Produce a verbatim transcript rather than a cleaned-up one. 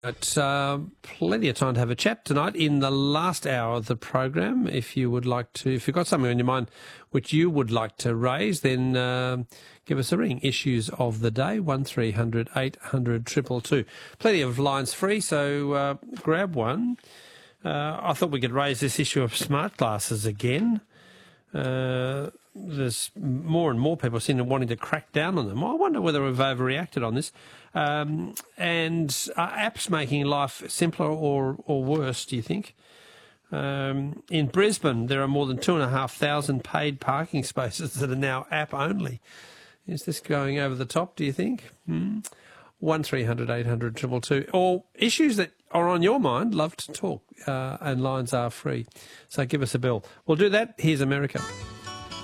But uh, plenty of time to have a chat tonight in the last hour of the program. If you would like to, if you've got something on your mind which you would like to raise, then uh, give us a ring. Issues of the day, one three hundred eight hundred two two two. Plenty of lines free, so uh, grab one. Uh, I thought we could raise this issue of smart glasses again. Uh, there's more and more people seem to wanting to crack down on them. I wonder whether we've overreacted on this. Um, and are apps making life simpler or, or worse, do you think? Um, in Brisbane, there are more than two and a half thousand paid parking spaces that are now app only. Is this going over the top, do you think? Hmm? one three hundred eight hundred two two two. Or issues that are on your mind, love to talk, uh, and lines are free. So give us a bell. We'll do that. Here's America.